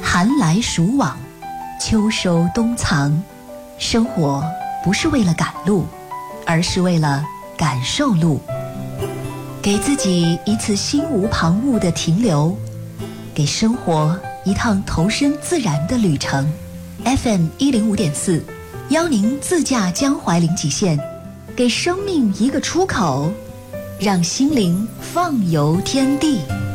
寒来暑往，秋收冬藏，生活不是为了赶路，而是为了感受路。给自己一次心无旁骛的停留，给生活一趟投身自然的旅程。FM105.4，邀您自驾江淮零极限，给生命一个出口，让心灵放游天地。